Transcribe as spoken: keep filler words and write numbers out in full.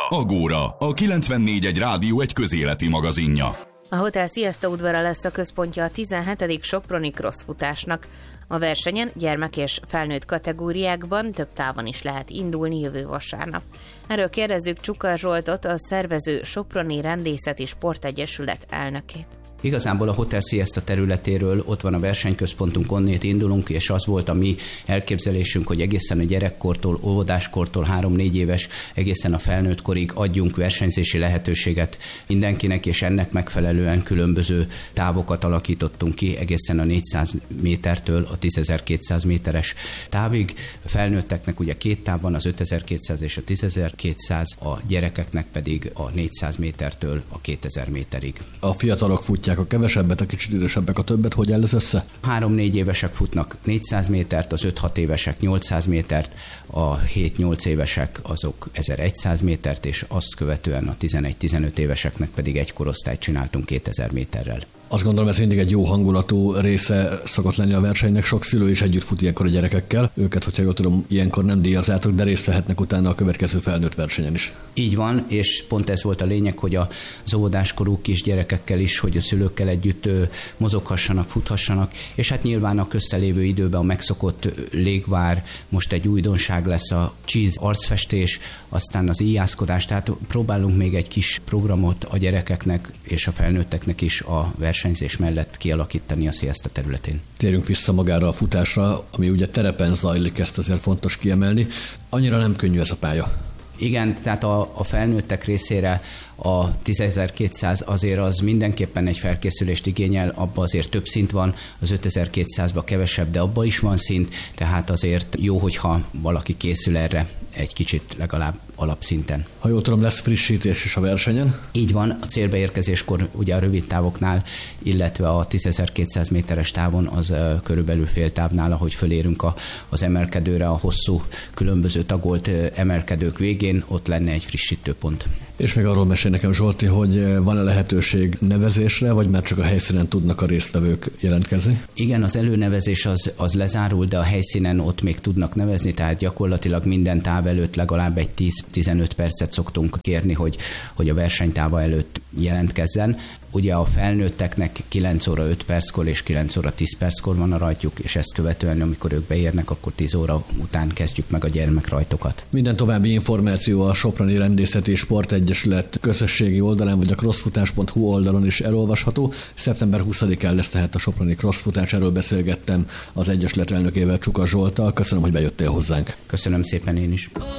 Agóra, a kilencvennégy egy rádió egy közéleti magazinja. A Hotel Siesta udvara lesz a központja a tizenhetedik soproni crossfutásnak. A versenyen gyermek és felnőtt kategóriákban több távon is lehet indulni jövő vasárnap. Erről kérdezzük Csukar Zsoltot, a szervező Soproni Rendészeti Sportegyesület elnökét. Igazából a Hotel Siesta területéről ott van a versenyközpontunk, onnét indulunk, és az volt a mi elképzelésünk, hogy egészen a gyerekkortól, óvodáskortól, három-négy éves, egészen a felnőtt korig adjunk versenyzési lehetőséget mindenkinek, és ennek megfelelően különböző távokat alakítottunk ki, egészen a négyszáz métertől a tízezer-kétszáz méteres távig. A felnőtteknek ugye két táv van, az ötezer-kétszáz és a tízezer-kétszáz, a gyerekeknek pedig a négyszáz métertől a kétezer méterig. A fiatalok futják a kevesebbet, a kicsit idősebbek a többet, hogy áll ez össze? három-négy évesek futnak négyszáz métert, az öt-hat évesek nyolcszáz métert, a hét-nyolc évesek azok ezerszáz métert, és azt követően a tizenegy-tizenöt éveseknek pedig egy korosztályt csináltunk kétezer méterrel. Azt gondolom, ez mindig egy jó hangulatú része szokott lenni a versenynek. Sok szülő is együtt fut ilyenkor a gyerekekkel. Őket, hogyha jól tudom, ilyenkor nem díjazátok, de részt vehetnek utána a következő felnőtt versenyen is. Így van, és pont ez volt a lényeg, hogy az óvodáskorú kisgyerekekkel is, hogy a szülőkkel együtt mozoghassanak, futhassanak, és hát nyilván a köztelévő időben a megszokott légvár, most egy újdonság lesz a cheese arcfestés, aztán az íjászkodás, tehát próbálunk még egy kis programot a gyerekeknek és a felnőtteknek is a versenyzés mellett kialakítani a Siesta területén. Térjünk vissza magára a futásra, ami ugye terepen zajlik, ezt azért fontos kiemelni. Annyira nem könnyű ez a pálya. Igen, tehát a, a felnőttek részére a tízezer-kétszáz azért az mindenképpen egy felkészülést igényel, abban azért több szint van, az ötezer-kétszázban kevesebb, de abban is van szint, tehát azért jó, hogyha valaki készül erre egy kicsit legalább alapszinten. Ha jól tudom, lesz frissítés is a versenyen? Így van, a célbeérkezéskor ugye a rövid távoknál, illetve a tízezer-kétszáz méteres távon az uh, körülbelül fél távnál, ahogy fölérünk a, az emelkedőre, a hosszú különböző tagolt uh, emelkedők végén, ott lenne egy frissítőpont. És még arról mesél nekem, Zsolti, hogy van-e lehetőség nevezésre, vagy már csak a helyszínen tudnak a résztvevők jelentkezni? Igen, az előnevezés az, az lezárul, de a helyszínen ott még tudnak nevezni, tehát gyakorlatilag minden táv előtt legalább egy tíz-tizenöt percet szoktunk kérni, hogy, hogy a versenytáva előtt jelentkezzen. Ugye a felnőtteknek kilenc óra öt perckor és kilenc óra tíz perckor van a rajtjuk, és ezt követően, amikor ők beérnek, akkor tíz óra után kezdjük meg a gyermekrajtokat. Minden további információ a Soproni Rendészeti Sportegyesület közösségi oldalán, vagy a crossfutás pont hu oldalon is elolvasható. szeptember huszadikán lesz tehát a soproni crossfutás, erről beszélgettem az egyesület elnökével, Csukar Zsolttal. Köszönöm, hogy bejöttél hozzánk. Köszönöm szépen én is.